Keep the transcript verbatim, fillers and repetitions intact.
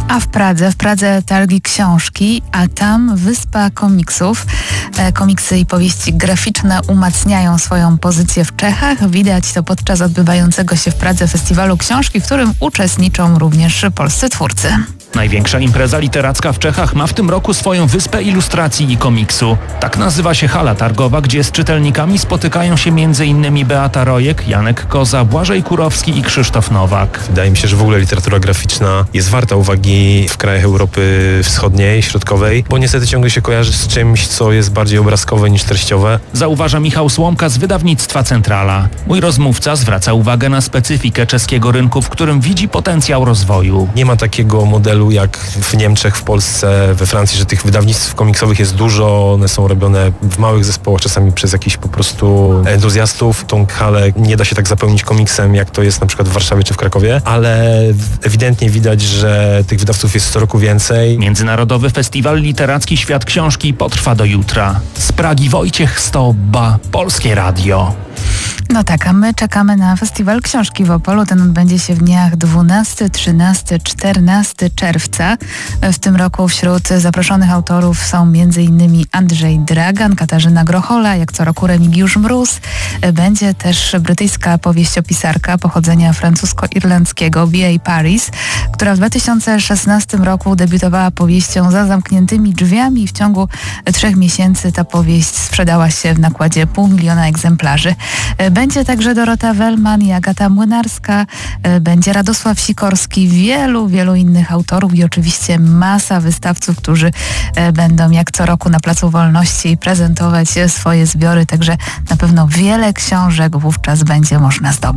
A w Pradze, w Pradze targi książki, a tam wyspa komiksów. E, komiksy i powieści graficzne umacniają swoją pozycję w Czechach. Widać to podczas odbywającego się w Pradze festiwalu książki, w którym uczestniczą również polscy twórcy. Największa impreza literacka w Czechach ma w tym roku swoją wyspę ilustracji i komiksu. Tak nazywa się hala targowa, gdzie z czytelnikami spotykają się między innymi Beata Rojek, Janek Koza, Błażej Kurowski i Krzysztof Nowak. Wydaje mi się, że w ogóle literatura graficzna jest warta uwagi w krajach Europy Wschodniej, Środkowej, bo niestety ciągle się kojarzy z czymś, co jest bardziej obrazkowe niż treściowe. Zauważa Michał Słomka z wydawnictwa Centrala. Mój rozmówca zwraca uwagę na specyfikę czeskiego rynku, w którym widzi potencjał rozwoju. Nie ma takiego modelu jak w Niemczech, w Polsce, we Francji, że tych wydawnictw komiksowych jest dużo, one są robione w małych zespołach, czasami przez jakichś po prostu entuzjastów. Tą halę nie da się tak zapełnić komiksem, jak to jest na przykład w Warszawie czy w Krakowie, ale ewidentnie widać, że tych wydawców jest co roku więcej. Międzynarodowy Festiwal Literacki Świat Książki potrwa do jutra. Z Pragi Wojciech Stoba, Polskie Radio. No tak, a my czekamy na Festiwal Książki w Opolu. Ten odbędzie się w dniach dwunastego, trzynastego, czternastego czerwca. W tym roku wśród zaproszonych autorów są m.in. Andrzej Dragan, Katarzyna Grochola, jak co roku Remigiusz Mróz. Będzie też brytyjska powieściopisarka pochodzenia francusko-irlandzkiego B A Paris, która w dwa tysiące szesnastym roku debiutowała powieścią Za zamkniętymi drzwiami i w ciągu trzech miesięcy ta powieść sprzedała się w nakładzie pół miliona egzemplarzy. Będzie także Dorota Wellman i Agata Młynarska, będzie Radosław Sikorski, wielu, wielu innych autorów i oczywiście masa wystawców, którzy będą jak co roku na Placu Wolności prezentować swoje zbiory, także na pewno wiele książek wówczas będzie można zdobyć.